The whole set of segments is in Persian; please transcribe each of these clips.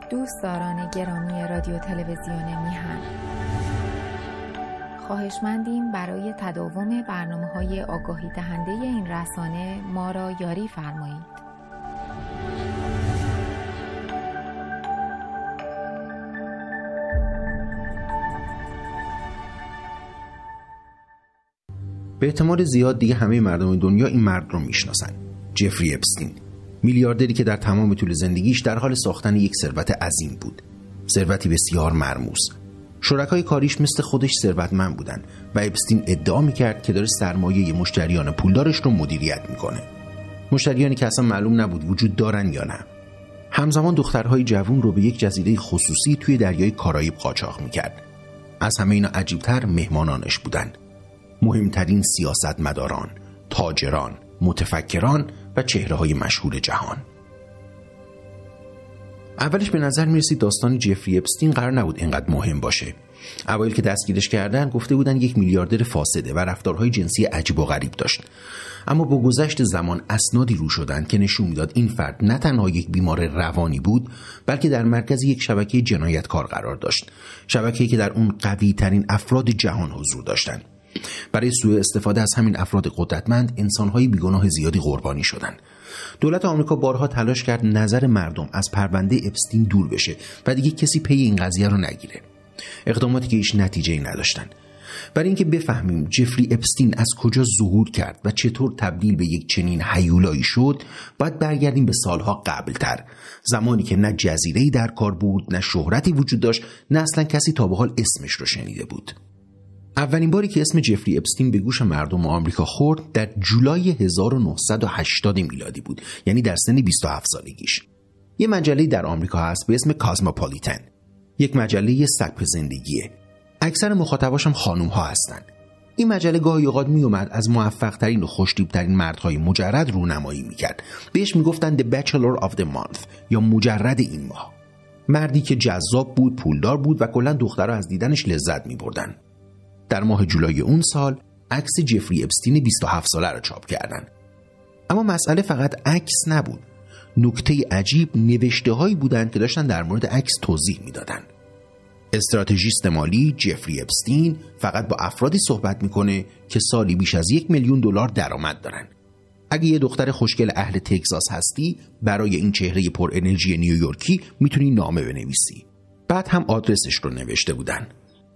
دوستداران گرامی رادیو تلویزیون میهن، خواهشمندیم برای تداوم برنامه‌های آگاهی دهنده این رسانه ما را یاری فرمایید. به احتمال زیاد دیگه همه مردم دنیا این مرد رو میشناسن. جفری اپستین، میلیاردری که در تمام طول زندگیش در حال ساختن یک ثروت عظیم بود. ثروتی بسیار مرموز. شرکای کاریش مثل خودش ثروتمند بودن و اپستین ادعا میکرد که داره سرمایه مشتریان پولدارش رو مدیریت میکنه. مشتریانی که اصلا معلوم نبود وجود دارن یا نه. همزمان دخترهای جوان رو به یک جزیره خصوصی توی دریای کارائیب قاچاق میکرد. از همه اینا عجیبتر مهمانانش بودن. مهمترین سیاستمداران، تاجران، متفکران و چهره‌های مشهور جهان. اولش به نظر میرسید داستان جفری اپستین قرار نبود اینقدر مهم باشه. اوایل که دستگیرش کردن گفته بودن یک میلیاردر فاسده و رفتارهای جنسی عجیب و غریب داشت. اما با گذشت زمان اسنادی رو شدن که نشون میداد این فرد نه تنها یک بیمار روانی بود، بلکه در مرکز یک شبکه جنایتکار قرار داشت. شبکه‌ای که در اون قوی ترین افراد جهان حضور داشتند. برای سوء استفاده از همین افراد قدرتمند انسان‌های بیگناه زیادی قربانی شدند. دولت آمریکا بارها تلاش کرد نظر مردم از پرونده اپستین دور بشه و دیگه کسی پی این قضیه رو نگیره. اقداماتی که هیچ نتیجه‌ای نداشتن. برای اینکه بفهمیم جفری اپستین از کجا ظهور کرد و چطور تبدیل به یک چنین هیولایی شد، باید برگردیم به سالها قبلتر، زمانی که نه جزیره‌ای در کار بود، نه شهرتی وجود داشت، نه اصلا کسی تا به حال اسمش رو شنیده بود. اولین باری که اسم جفری اپستین به گوش مردم آمریکا خورد در جولای 1980 میلادی بود، یعنی در سن 27 سالگیش. یه مجله در آمریکا هست به اسم کاسموپولیتن، یک مجله سبک زندگیه. اکثر مخاطباش هم خانوم ها هستن. این مجله گاهی اوقات می اومد از موفق ترین و خوش‌تیپ ترین مردهای مجرد رونمایی میکرد. بهش میگفتن The Bachelor of the Month یا مجرد این ماه. مردی که جذاب بود، پولدار بود و کلا دخترها از دیدنش لذت میبردن. در ماه جولای اون سال عکس جفری اپستین 27 ساله رو چاپ کردن. اما مسئله فقط عکس نبود. نکته عجیب نوشته‌هایی بودند که داشتن در مورد عکس توضیح میدادن. استراتژیست مالی جفری اپستین فقط با افرادی صحبت میکنه که سالی بیش از $1,000,000 درآمد دارن. اگه یه دختر خوشگل اهل تگزاس هستی، برای این چهره پر انرژی نیویورکی میتونی نامه بنویسی. بعد هم آدرسش رو نوشته بودن.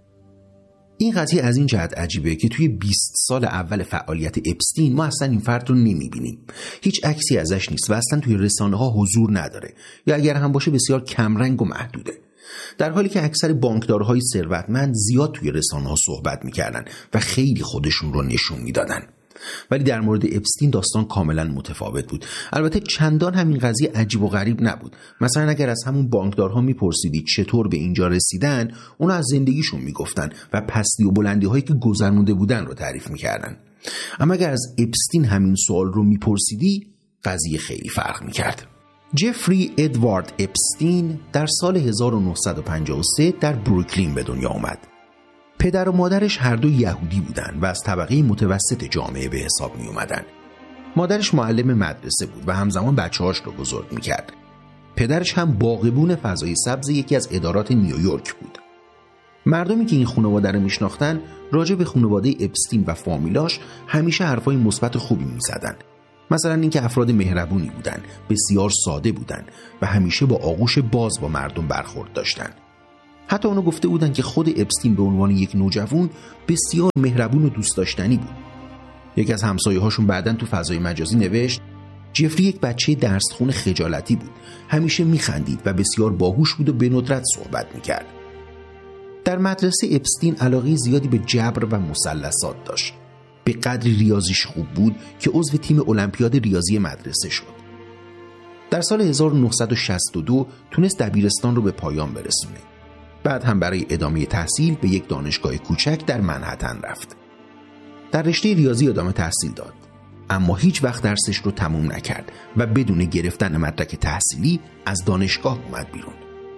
این قضیه از این جهت عجیبه که توی 20 سال اول فعالیت اپستین ما اصلا این فرد رو نمیبینیم. هیچ عکسی ازش نیست و اصلا توی رسانه ها حضور نداره، یا اگر هم باشه بسیار کمرنگ و محدوده. در حالی که اکثر بانکدارهای ثروتمند زیاد توی رسانه ها صحبت میکردن و خیلی خودشون رو نشون میدادن. ولی در مورد اپستین داستان کاملا متفاوت بود. البته چندان همین قضیه عجیب و غریب نبود. مثلا اگر از همون بانکدارها میپرسیدید چطور به اینجا رسیدن، اونا از زندگیشون میگفتن و پستی و بلندی هایی که گذرونده بودن رو تعریف میکردن. اما اگر از اپستین همین سوال رو میپرسیدی، قضیه خیلی فرق میکرد. جفری ادوارد اپستین در سال 1953 در بروکلین به دنیا اومد. پدر و مادرش هر دو یهودی بودن و از طبقه متوسط جامعه به حساب می اومدن. مادرش معلم مدرسه بود و همزمان بچه‌هاش رو بزرگ می‌کرد. پدرش هم باغبون فضای سبز یکی از ادارات نیویورک بود. مردمی که این خانواده رو میشناختن راجع به خانواده اپستین و فامیلاش همیشه حرفای مثبت خوبی می‌زدن. مثلا اینکه افراد مهربونی بودن، بسیار ساده بودن و همیشه با آغوش باز با مردم برخورد داشتن. حتی اونو گفته بودن که خود اپستین به عنوان یک نوجوان بسیار مهربون و دوست داشتنی بود. یکی از همسایه‌هاشون بعداً تو فضای مجازی نوشت جفری یک بچه درسخون خجالتی بود، همیشه میخندید و بسیار باهوش بود و به ندرت صحبت میکرد. در مدرسه اپستین علاقه زیادی به جبر و مثلثات داشت. به قدری ریاضیش خوب بود که عضو تیم المپیاد ریاضی مدرسه شد. در سال 1962 تونست دبیرستان رو به پایان برسونه. بعد هم برای ادامه تحصیل به یک دانشگاه کوچک در منهتن رفت. در رشته ریاضی ادامه تحصیل داد، اما هیچ وقت درسش رو تموم نکرد و بدون گرفتن مدرک تحصیلی از دانشگاه اومد بیرون.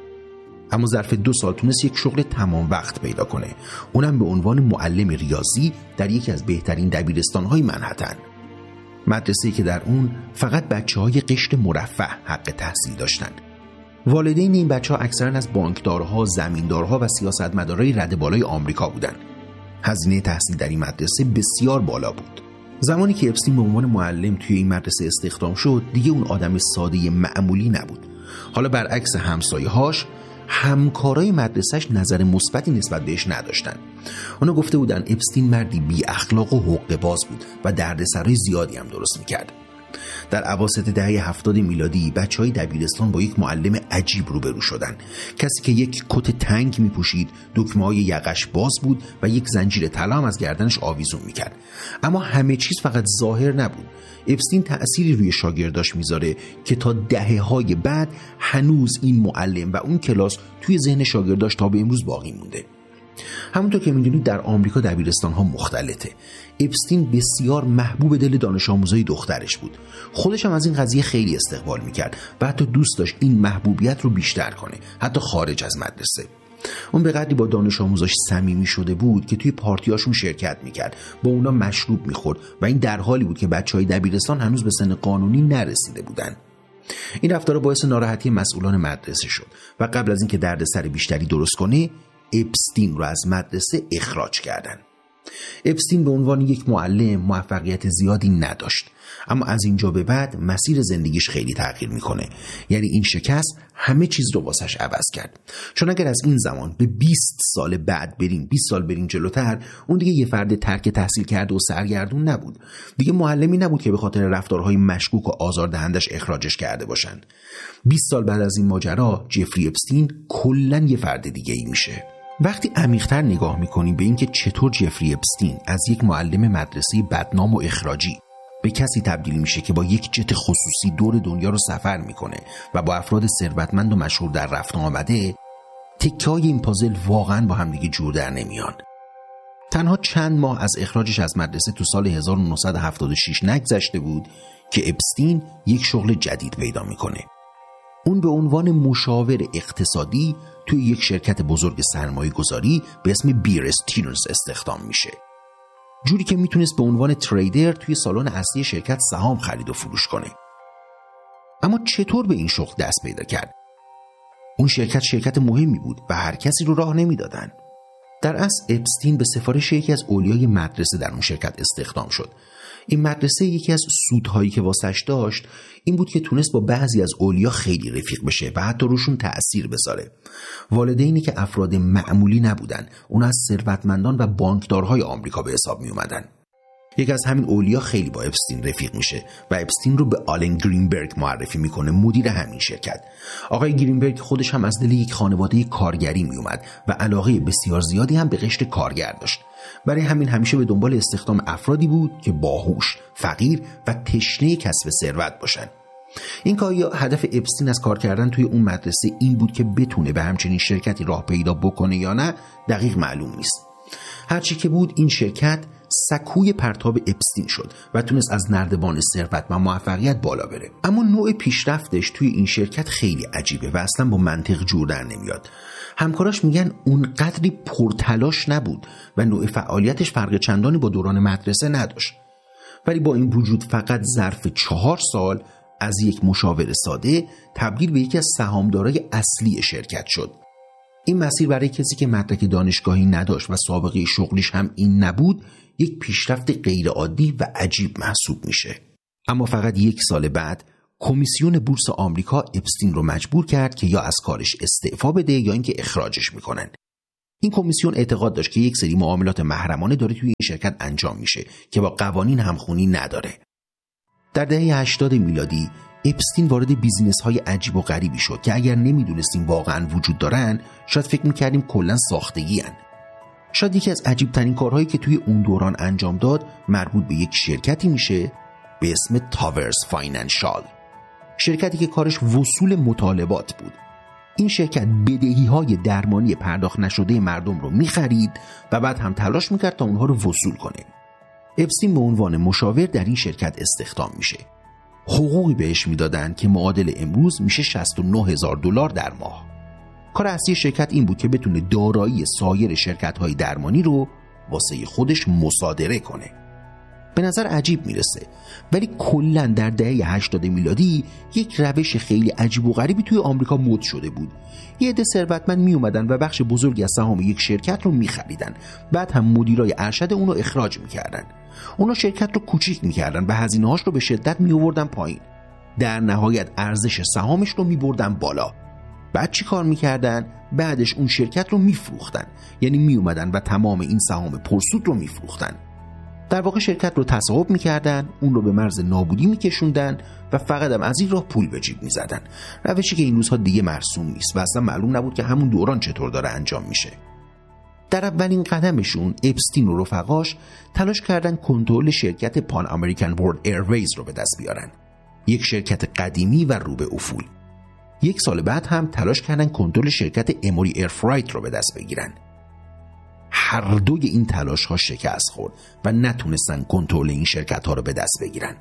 اما ظرف 2 سال تونست یک شغل تمام وقت پیدا کنه، اونم به عنوان معلم ریاضی در یکی از بهترین دبیرستان‌های منهتن. مدرسه‌ای که در اون فقط بچه‌های قشر مرفه حق تحصیل داشتن. والدین این بچه‌ها اکثرا از بانکدارها، زمیندارها و سیاستمدارای رده بالای آمریکا بودند. هزینه تحصیل در این مدرسه بسیار بالا بود. زمانی که اپستین به عنوان معلم توی این مدرسه استخدام شد، دیگه اون آدم ساده معمولی نبود. حالا برعکس همسایه‌هاش، همکارای مدرسه‌اش نظر مثبتی نسبت بهش نداشتن. اونا گفته بودن اپستین مردی بی اخلاق و حقه باز بود و دردسرای زیادی هم درست می‌کرد. در اواسط دهه 70 میلادی بچه‌های دبیرستان با یک معلم عجیب روبرو شدن. کسی که یک کت تنگ می‌پوشید، دکمه‌های یقش باز بود و یک زنجیر طلا هم از گردنش آویزون می‌کرد. اما همه چیز فقط ظاهر نبود. اپستین تأثیری روی شاگرداش میذاره که تا دهه‌های بعد هنوز این معلم و اون کلاس توی ذهن شاگرداش تا به امروز باقی مونده. همونطور که میدونید در آمریکا دبیرستان‌ها مختلطه. اپستین بسیار محبوب دل دانش آموزای دخترش بود. خودش هم از این قضیه خیلی استقبال میکرد و حتی دوست داشت این محبوبیت رو بیشتر کنه، حتی خارج از مدرسه. اون به قدری با دانش آموزاش صمیمی شده بود که توی پارتیاشون شرکت میکرد، با اونا مشروب میخورد و این در حالی بود که بچهای دبیرستان هنوز به سن قانونی نرسیده بودن. این رفتار باعث ناراحتی مسئولان مدرسه شد و قبل از اینکه دردسر بیشتری درست کنه، اپستین رو از مدرسه اخراج کردن. اپستین به عنوان یک معلم موفقیت زیادی نداشت، اما از اینجا به بعد مسیر زندگیش خیلی تغییر میکنه. یعنی این شکست همه چیز رو واسش عوض کرد. چون اگر از این زمان به 20 سال بعد بریم، 20 سال بریم جلوتر، اون دیگه یه فرد ترک تحصیل کرده و سرگردون نبود. دیگه معلمی نبود که به خاطر رفتارهای مشکوک و آزاردهندش اخراجش کرده باشن. 20 سال بعد از این ماجرا جفری اپستین کلاً یه فرد دیگه‌ای میشه. وقتی عمیق‌تر نگاه میکنیم به اینکه چطور جفری اپستین از یک معلم مدرسه بدنام و اخراجی به کسی تبدیل میشه که با یک جت خصوصی دور دنیا رو سفر میکنه و با افراد ثروتمند و مشهور در رفت آمده، تکه‌های این پازل واقعا با هم دیگه جور در نمیان. تنها چند ماه از اخراجش از مدرسه تو سال 1976 نگذشته بود که اپستین یک شغل جدید پیدا میکنه. اون به عنوان مشاور اقتصادی توی یک شرکت بزرگ سرمایه گذاری به اسم بیر استیرنز استخدام میشه، جوری که میتونست به عنوان تریدر توی سالن اصلی شرکت سهام خرید و فروش کنه. اما چطور به این شغل دست پیدا کرد؟ اون شرکت مهمی بود و هر کسی رو راه نمیدادن. در اصل اپستین به سفارش یکی از اولیای مدرسه در اون شرکت استخدام شد. این مدرسه یکی از سودهایی که واسش داشت این بود که تونست با بعضی از اولیا خیلی رفیق بشه و حتی روشون تأثیر بذاره. والدینی که افراد معمولی نبودن، اون از ثروتمندان و بانکدارهای آمریکا به حساب می اومدن. یکی از همین اولیا خیلی با اپستین رفیق میشه و اپستین رو به آلن گرینبرگ معرفی میکنه، مدیر همین شرکت. آقای گرینبرگ خودش هم از دل یک خانواده کارگری می اومد و علاقه بسیار زیادی هم به قشر کارگر داشت. برای همین همیشه به دنبال استخدام افرادی بود که باهوش، فقیر و تشنه کسب ثروت باشن. این که آیا هدف اپستین از کار کردن توی اون مدرسه این بود که بتونه به همچنین شرکتی راه پیدا بکنه یا نه، دقیق معلوم نیست. هرچی که بود، این شرکت سکوی پرتاب اپستین شد و تونست از نردبان ثروت و موفقیت بالا بره. اما نوع پیشرفتش توی این شرکت خیلی عجیبه و اصلا با منطق جور در نمیاد. همکاراش میگن اون قدری پرتلاش نبود و نوع فعالیتش فرق چندانی با دوران مدرسه نداشت. ولی با این وجود فقط ظرف 4 سال از یک مشاور ساده تبدیل به یکی از سهامدارای اصلی شرکت شد. این مسیر برای کسی که مدرک دانشگاهی نداشت و سابقه شغلیش هم این نبود، یک پیشرفت غیرعادی و عجیب محسوب میشه. اما فقط 1 سال بعد کمیسیون بورس آمریکا اپستین رو مجبور کرد که یا از کارش استعفا بده یا اینکه اخراجش میکنن. این کمیسیون اعتقاد داشت که یک سری معاملات محرمانه داره توی این شرکت انجام میشه که با قوانین همخونی نداره. در دهه 80 میلادی اپستین وارد بیزینس‌های عجیب و غریبی شد که اگر نمیدونستیم واقعاً وجود دارن، شاید فکر می‌کردیم کلاً ساختگی‌ان. شاید یکی از عجیب‌ترین کارهایی که توی اون دوران انجام داد مربوط به یک شرکتی میشه به اسم تاورز فاینانشال. شرکتی که کارش وصول مطالبات بود. این شرکت بدهی‌های درمانی پرداخت نشده مردم رو می‌خرید و بعد هم تلاش می‌کرد تا اونها رو وصول کنه. اپستین به عنوان مشاور در این شرکت استخدام میشه. حقوقی بهش میدادن که معادل امروز میشه $69,000 در ماه. کار اصلی شرکت این بود که بتونه دارایی سایر شرکت‌های درمانی رو واسه خودش مصادره کنه. به نظر عجیب میرسه، ولی کلا در دهه 80 میلادی یک روش خیلی عجیب و غریبی توی آمریکا مد شده بود. یه عده ثروتمند می اومدن و بخش بزرگی از سهام یک شرکت رو می‌خریدن، بعد هم مدیرای ارشد اون رو اخراج می‌کردن. اونا شرکت رو کوچیک می‌کردن و هزینه‌هاش رو به شدت می‌آوردن پایین. در نهایت ارزش سهامش رو می‌بردن بالا. بعد چی کار می‌کردن؟ بعدش اون شرکت رو می‌فروختن. یعنی می اومدن و تمام این سهام پرسود رو می‌فروختن. در واقع شرکت رو تصاحب می‌کردن، اون رو به مرز نابودی می‌کشوندن و فقط هم از این راه پول به جیب می‌زدن. روشی که این روزها دیگه مرسوم نیست و اصلا معلوم نبود که همون دوران چطور داره انجام میشه. در اولین قدمشون اپستین و رفقاش تلاش کردن کنترل شرکت پان امریکن ورلد ایرویز رو به دست بیارن. یک شرکت قدیمی و رو به افول. یک سال بعد هم تلاش کردن کنترل شرکت اموری ایرفرایت رو به دست بگیرن. هر دوی این تلاش ها شکست خورد و نتونستن کنترل این شرکت ها رو به دست بگیرن.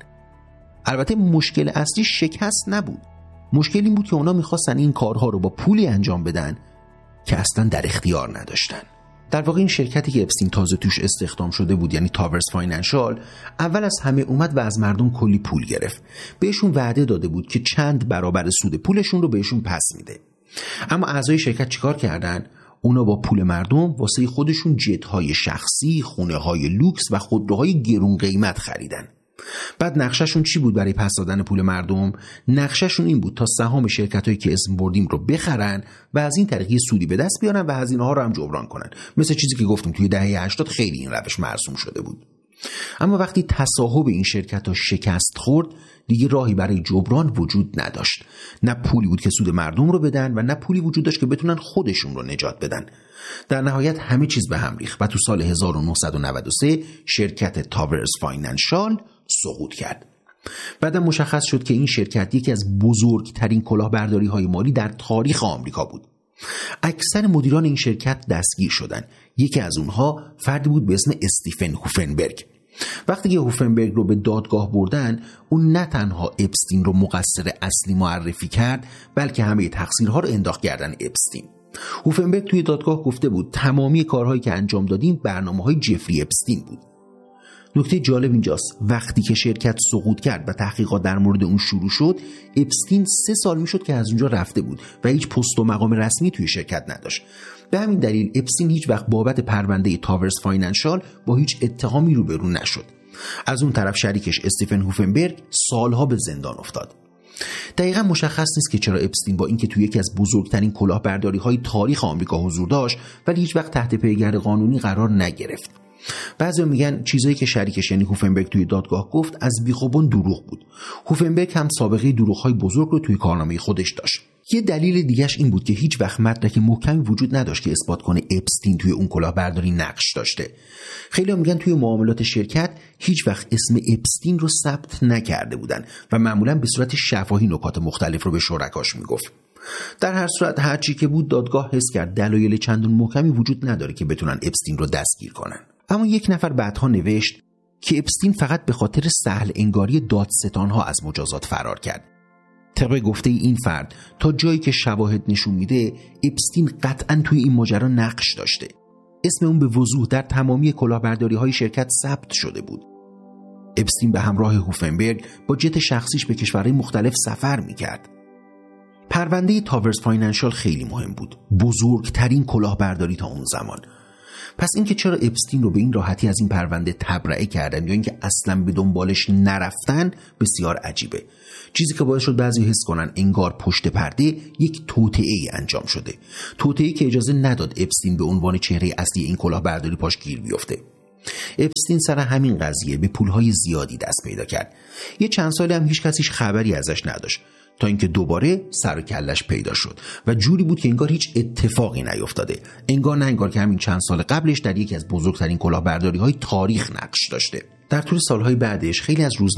البته مشکل اصلی شکست نبود. مشکل این بود که اونا میخواستن این کارها رو با پولی انجام بدن که اصلا در اختیار نداشتن. در واقع این شرکتی که اپستین تازه توش استخدام شده بود، یعنی تاورز فاینانشال، اول از همه اومد و از مردم کلی پول گرفت. بهشون وعده داده بود که چند برابر سود پولشون رو بهشون پس میده. اما اعضای شرکت چیکار کردن؟ اونا با پول مردم واسه خودشون جت‌های شخصی، خونه‌های لوکس و خودروهای گرون قیمت خریدن. بعد نقشه‌شون چی بود برای پس دادن پول مردم؟ نقشه‌شون این بود تا سهام شرکتایی که اسم بردیم رو بخرن و از این طریق سودی به دست بیارن و هزینه‌ها رو هم جبران کنن. مثل چیزی که گفتیم توی دهه 80 خیلی این روش مرسوم شده بود. اما وقتی تصاحب این شرکت‌ها شکست خورد، دیگه راهی برای جبران وجود نداشت. نه پولی بود که سود مردم رو بدن و نه پولی وجود داشت که بتونن خودشون رو نجات بدن. در نهایت همه چیز به هم ریخت و تو سال 1993 شرکت تاورز فاینانشال سقوط کرد. بعدم مشخص شد که این شرکت یکی از بزرگترین کلاهبرداری‌های مالی در تاریخ آمریکا بود. اکثر مدیران این شرکت دستگیر شدند. یکی از اونها فردی بود به اسم استیفن هوفنبرگ. وقتی که هوفنبرگ رو به دادگاه بردن، اون نه تنها اپستین رو مقصر اصلی معرفی کرد، بلکه همه تقصیرها رو انداخت گردن اپستین. هوفنبرگ توی دادگاه گفته بود تمامی کارهایی که انجام دادیم برنامه‌های جفری اپستین بود. نکته جالب اینجاست وقتی که شرکت سقوط کرد و تحقیقات در مورد اون شروع شد، اپستین 3 سال میشد که از اونجا رفته بود و هیچ پست و مقام رسمی توی شرکت نداشت. به همین دلیل اپستین هیچ وقت بابت پرونده تاورز فاینانشال با هیچ اتهامی روبرو نشد. از اون طرف شریکش استیفن هوفنبرگ سالها به زندان افتاد. دقیقا مشخص نیست که چرا اپستین با اینکه توی یکی از بزرگترین کلاهبرداری‌های تاریخ آمریکا حضور داشت ولی هیچ وقت تحت پیگرد قانونی قرار نگرفت. بعضیا میگن چیزایی که شریکش یعنی هوفنبرگ توی دادگاه گفت از بیخوبون دروغ بود. هوفنبرگ هم سابقه دروغ‌های بزرگ رو توی کارنامه خودش داشت. یه دلیل دیگه‌اش این بود که هیچ وقت مدرک محکمی وجود نداشت که اثبات کنه اپستین توی اون کلاهبرداری نقش داشته. خیلی‌ها میگن توی معاملات شرکت هیچ وقت اسم اپستین رو ثبت نکرده بودن و معمولاً به صورت شفاهی نکات مختلف رو به شرکاش میگفت. در هر صورت هر چی که بود دادگاه حس کرد دلایل چندان محکمی وجود نداره که بتونن اپستین رو دستگیر کنن. اما یک نفر بعدها نوشت که اپستین فقط به خاطر سهل انگاری دادستان‌ها از مجازات فرار کرد. طبق گفته این فرد تا جایی که شواهد نشون میده اپستین قطعاً توی این ماجرا نقش داشته. اسم اون به وضوح در تمامی کلاهبرداری‌های شرکت ثبت شده بود. اپستین به همراه هوفنبرگ با جت شخصیش به کشورهای مختلف سفر میکرد. پرونده تاورز فاینانشال خیلی مهم بود. بزرگترین کلاهبرداری تا اون زمان. پس اینکه چرا اپستین رو به این راحتی از این پرونده تبرئه کردن یا اینکه اصلا به دنبالش نرفتن بسیار عجیبه. چیزی که باعث شد بعضی حس کنن انگار پشت پرده یک توطئه‌ای انجام شده. توطئه‌ای که اجازه نداد اپستین به عنوان چهره اصلی این کلاهبرداری پاش گیر بیفته. اپستین سر همین قضیه به پولهای زیادی دست پیدا کرد. یه چند سالی هم هیچ کسیش خبری ازش نداشت تا اینکه دوباره سر و کلش پیدا شد و جوری بود که انگار هیچ اتفاقی نیفتاده. انگار که همین چند سال قبلش در یکی از بزرگترین کلاهبرداری‌های تاریخ نقش داشته. در طول سالهای بعدش خیلی از